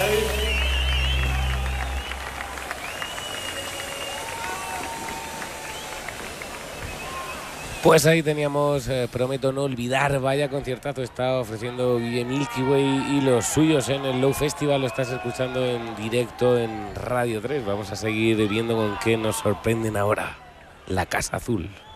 Pues ahí teníamos Prometo no olvidar, vaya conciertazo está ofreciendo Vive Milky Way y los suyos en el Low Festival, lo estás escuchando en directo en Radio 3. Vamos a seguir viendo con qué nos sorprenden ahora. La Casa Azul.